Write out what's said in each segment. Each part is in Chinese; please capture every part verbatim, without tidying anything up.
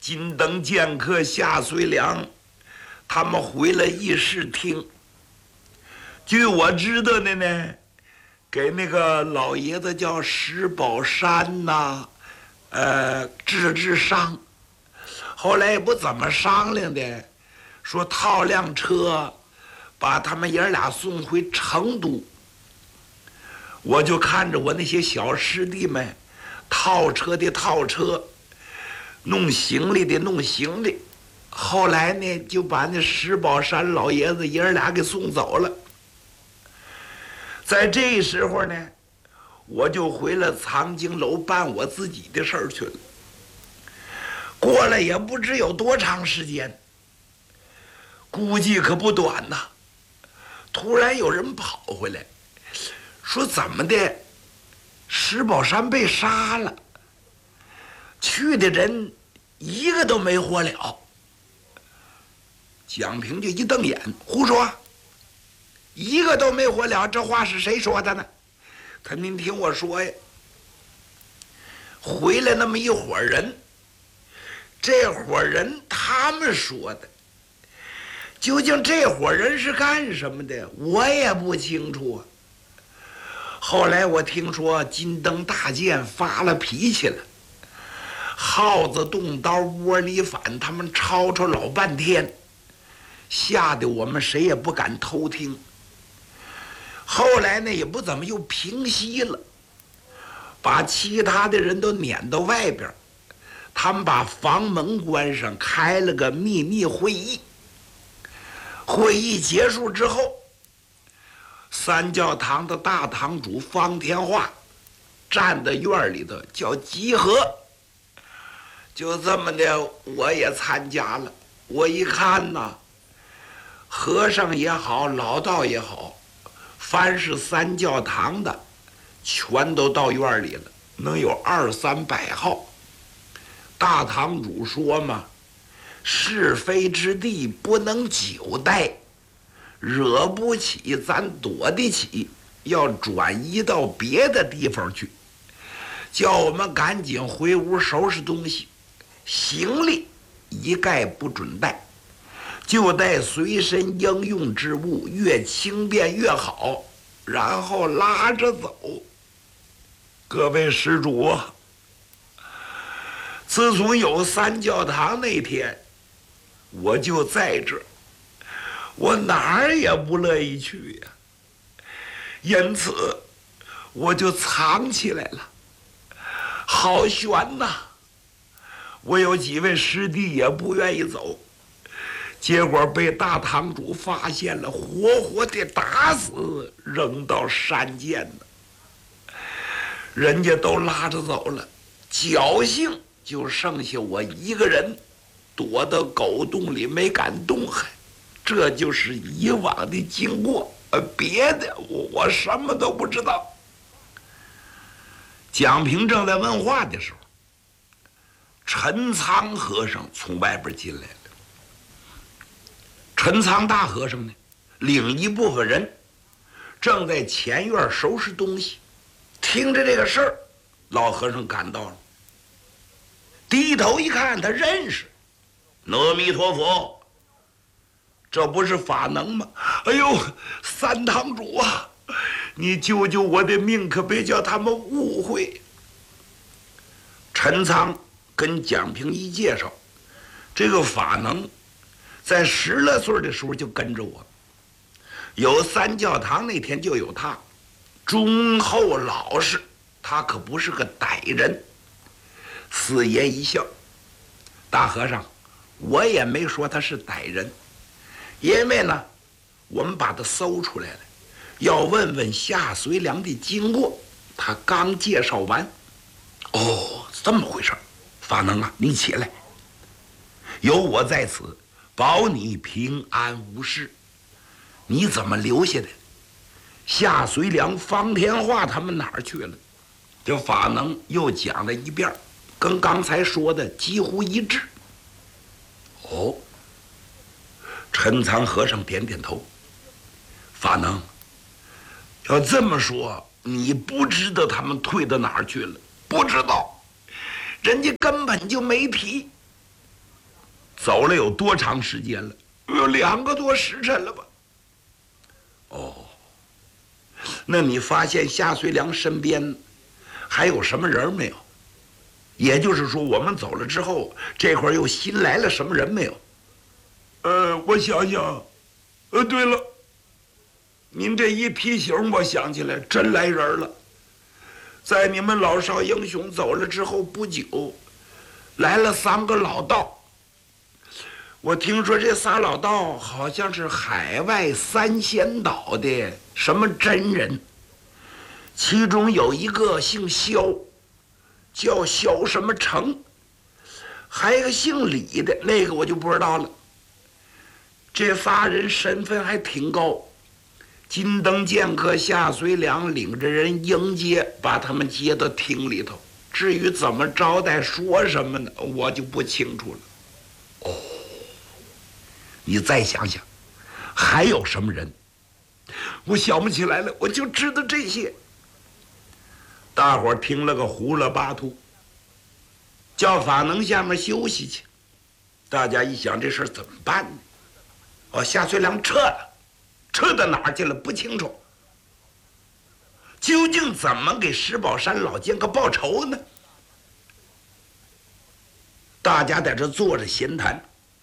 金灯剑客夏遂良他们回了议事厅。据我知道的呢，给那个老爷子叫石宝山呐，呃，治治伤。后来也不怎么商量的，说套辆车把他们爷俩送回成都。我就看着我那些小师弟们套车的套车，弄行李的弄行李。后来呢，就把那石宝山老爷子爷俩给送走了。在这时候呢，我就回了藏经楼办我自己的事儿去了。过了也不知有多长时间，估计可不短呐。突然有人跑回来，说怎么的，石宝山被杀了，去的人一个都没活了。蒋平就一瞪眼，胡说，一个都没活了，这话是谁说的呢？他您听我说呀，回来那么一伙人，这伙人他们说的，究竟这伙人是干什么的，我也不清楚啊。后来我听说金灯大剑发了脾气了，耗子动刀窝里反，他们吵吵老半天，吓得我们谁也不敢偷听。后来呢，也不怎么又平息了，把其他的人都撵到外边，他们把房门关上，开了个秘密会议。会议结束之后，三教堂的大堂主方天化站在院里头叫集合。就这么的，我也参加了。我一看呐，和尚也好，老道也好，凡是三教堂的全都到院里了，能有二三百号。大堂主说嘛，是非之地不能久待，惹不起咱躲得起，要转移到别的地方去，叫我们赶紧回屋收拾东西，行李一概不准带，就带随身应用之物，越轻便越好，然后拉着走。各位施主啊，自从有三教堂那天，我就在这儿，我哪儿也不乐意去呀，因此我就藏起来了。好悬呐！我有几位师弟也不愿意走，结果被大堂主发现了，活活的打死，扔到山涧了。人家都拉着走了，侥幸就剩下我一个人，躲到狗洞里没敢动弹。这就是以往的经过，呃，别的我我什么都不知道。蒋平正在问话的时候，陈仓和尚从外边进来了。陈仓大和尚呢，领一部分人正在前院收拾东西。听着这个事儿，老和尚赶到了，低头一看，他认识，阿弥陀佛，这不是法能吗？哎呦，三堂主啊，你救救我的命，可别叫他们误会。陈仓跟蒋平一介绍，这个法能在十来岁的时候就跟着我，有三教堂那天就有他，忠厚老实，他可不是个歹人。四爷一笑，大和尚，我也没说他是歹人，因为呢，我们把他搜出来了，要问问夏遂良的经过。他刚介绍完，哦，这么回事儿，法能啊，你起来，有我在此，保你平安无事。你怎么留下的？夏遂良、方天化他们哪儿去了？这法能又讲了一遍，跟刚才说的几乎一致。哦，陈仓和尚点点头。法能，要这么说，你不知道他们退到哪儿去了？不知道，人家根本就没提。 走了有多长时间了？有两个多时辰了吧？哦，那你发现夏遂良身边还有什么人没有？也就是说，我们走了之后，这会儿又新来了什么人没有？呃，我想想，呃，对了，您这一提醒，我想起来，真来人了。在你们老少英雄走了之后不久，来了三个老道。我听说这仨老道好像是海外三仙岛的什么真人，其中有一个姓萧，叫萧什么成，还有一个姓李的，那个我就不知道了。这仨人身份还挺高，金灯剑客夏遂良领着人迎接，把他们接到厅里头。至于怎么招待说什么呢，我就不清楚了。哦，你再想想，还有什么人？我想不起来了，我就知道这些。大伙儿听了个糊了巴涂，叫法能下面休息去。大家一想，这事儿怎么办呢？哦，夏遂良撤了，撤到哪儿去了不清楚。究竟怎么给石宝山老剑客报仇呢？大家在这坐着闲谈。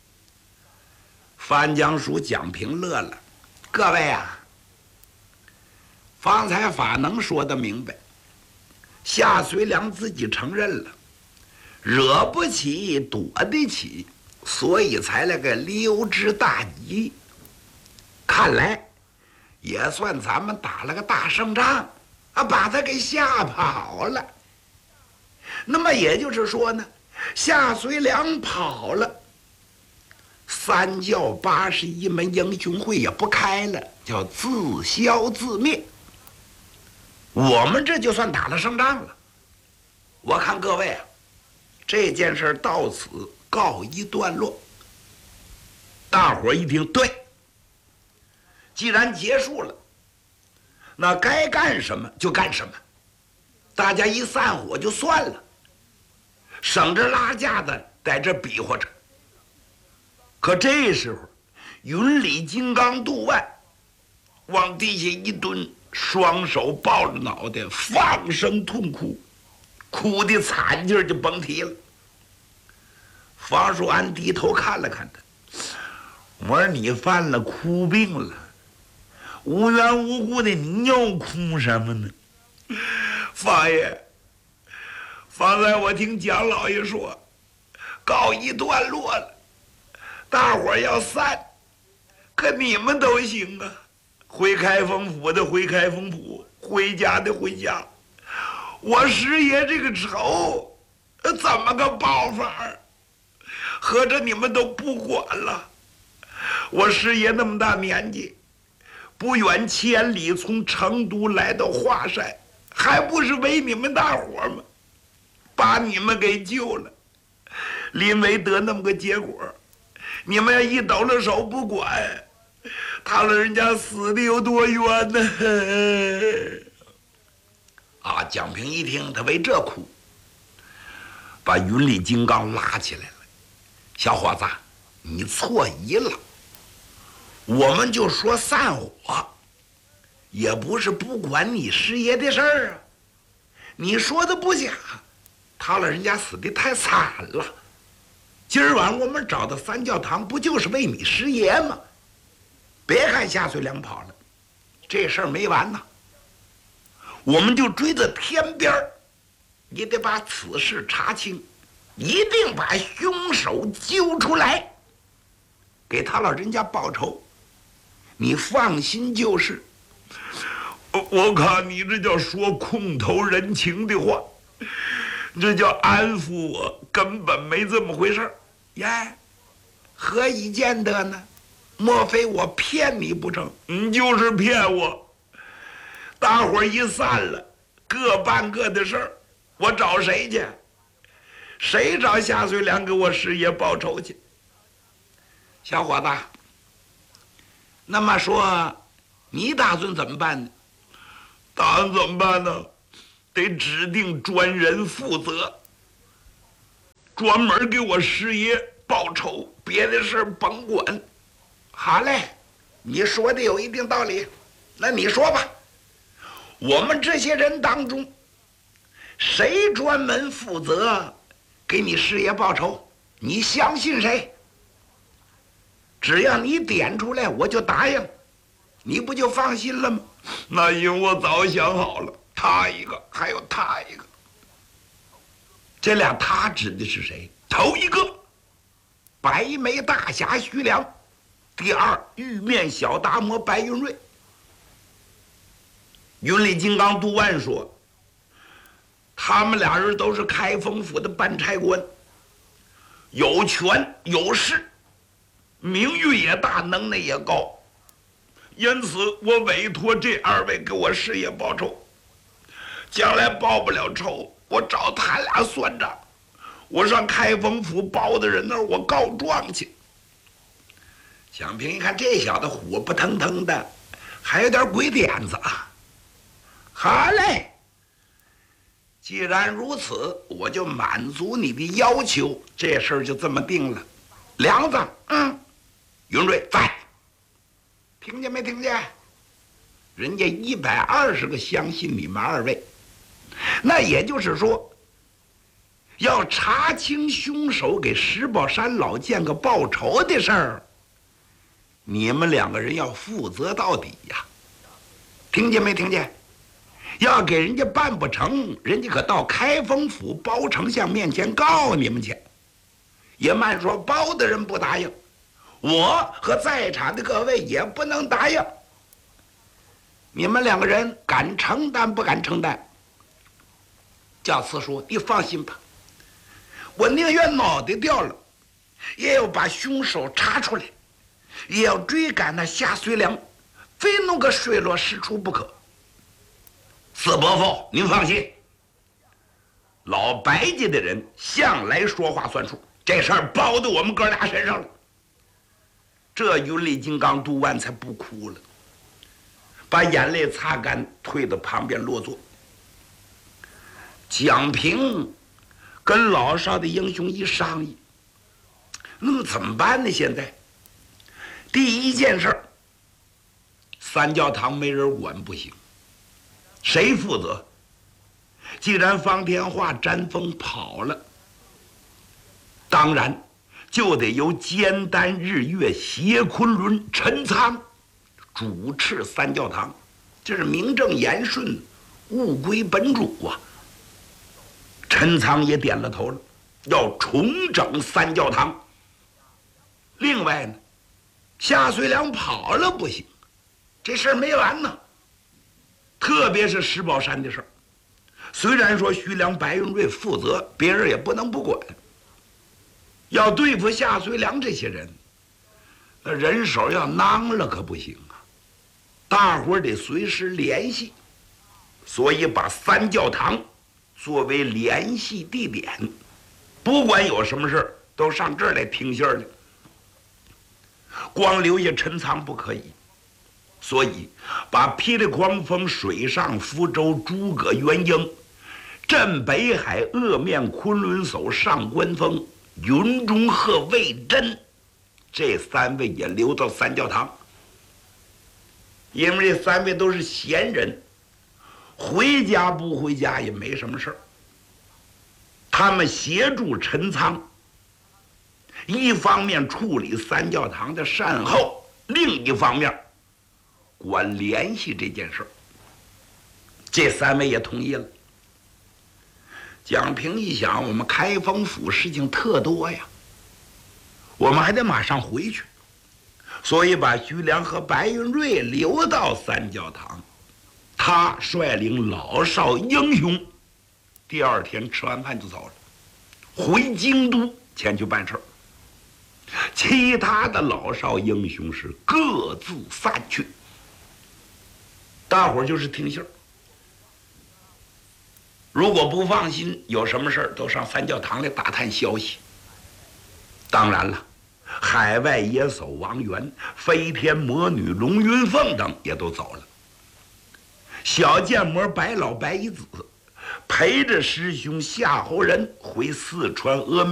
范江叔、蒋平乐了，各位啊，方才法能说得明白，夏遂良自己承认了，惹不起躲得起，所以才来个溜之大吉。看来也算咱们打了个大胜仗啊，把他给吓跑了。那么也就是说呢，夏遂良跑了，三教八十一门英雄会也不开了，叫自消自灭。我们这就算打了胜仗了。我看各位啊，这件事到此告一段落。大伙儿一听，对，既然结束了，那该干什么就干什么，大家一散伙就算了，省着拉架子在这比划着。可这时候，云里金刚杜万往地下一蹲，双手抱着脑袋，放声痛哭，哭的惨劲儿就甭提了。房叔安低头看了看他，我说你犯了哭病了，无缘无故的你又哭什么呢？方爷，方才我听蒋老爷说，告一段落了，大伙儿要散，可你们都行啊，回开封府的回开封府，回家的回家。我师爷这个仇怎么个报法？合着你们都不管了？我师爷那么大年纪，不远千里从成都来到华山，还不是为你们大伙吗？把你们给救了，临危得那么个结果，你们要一抖了手不管，他老人家死的有多冤呢？啊！蒋平一听，他为这哭，把云里金刚拉起来了。小伙子，你错疑了。我们就说散伙，也不是不管你师爷的事儿啊。你说的不假，他老人家死的太惨了。今儿晚我们找到三教堂，不就是为你师爷吗？别看夏遂良跑了，这事儿没完呢。我们就追到天边儿，你得把此事查清，一定把凶手揪出来，给他老人家报仇。你放心就是。我看你这叫说空头人情的话，这叫安抚我，根本没这么回事儿。耶，何以见得呢？莫非我骗你不成？你就是骗我。大伙儿一散了，各办各的事儿，我找谁去？谁找夏遂良给我师爷报仇去？小伙子，那么说，你打算怎么办呢？打算怎么办呢？得指定专人负责，专门给我师爷报报仇，别的事甭管。好嘞，你说的有一定道理，那你说吧，我们这些人当中，谁专门负责给你事业报仇？你相信谁？只要你点出来，我就答应，你不就放心了吗？那因为我早想好了，他一个，还有他一个。这俩他指的是谁？头一个，白眉大侠徐良；第二，玉面小达摩白云瑞。云里金刚杜万说，他们俩人都是开封府的办差官，有权有势，名誉也大，能耐也高，因此我委托这二位给我事业报仇。将来报不了仇，我找他俩算账，我上开封府包大人那儿我告状去。蒋平一看这小子火不腾腾的，还有点鬼点子啊。好嘞，既然如此，我就满足你的要求，这事儿就这么定了。梁子，嗯，云瑞在，听见没听见？人家一百二十个相信你们二位，那也就是说，要查清凶手给石宝山老剑客报仇的事儿，你们两个人要负责到底呀！听见没听见？要给人家办不成，人家可到开封府包丞相面前告你们去。也慢说包的人不答应，我和在场的各位也不能答应。你们两个人敢承担不敢承担？教慈说：“你放心吧，我宁愿脑袋掉了，也要把凶手查出来，也要追赶那夏遂良，非弄个水落石出不可。”四伯父，您放心，老白家的人向来说话算数，这事儿包到我们哥俩身上了。这云里金刚杜万才不哭了，把眼泪擦干，退到旁边落座。蒋平跟老少的英雄一商议，那怎么办呢？现在第一件事，三教堂没人管不行，谁负责？既然方天画詹峰跑了，当然就得由兼担日月协昆仑陈仓主持三教堂，这是名正言顺，物归本主啊。陈仓也点了头了，要重整三教堂。另外呢，夏遂良跑了不行，这事儿没完呢。特别是石宝山的事儿，虽然说徐良、白云瑞负责，别人也不能不管。要对付夏遂良这些人，那人手要囊了可不行啊，大伙儿得随时联系，所以把三教堂作为联系地点，不管有什么事儿都上这儿来听信儿来。光留下陈仓不可以，所以把霹雳狂风、水上福州、诸葛元英、镇北海、恶面昆仑叟、上官峰、云中鹤、魏真这三位也留到三教堂，因为这三位都是闲人，回家不回家也没什么事儿。他们协助陈仓，一方面处理三教堂的善后，另一方面管联系这件事儿。这三位也同意了。蒋平一想，我们开封府事情特多呀，我们还得马上回去，所以把徐良和白云瑞留到三教堂，他率领老少英雄，第二天吃完饭就走了，回京都前去办事儿。其他的老少英雄是各自散去，大伙儿就是听信儿。如果不放心，有什么事儿都上三教堂来打探消息。当然了，海外野叟王元、飞天魔女龙云凤等也都走了。小剑魔白老白一子陪着师兄夏侯仁回四川峨眉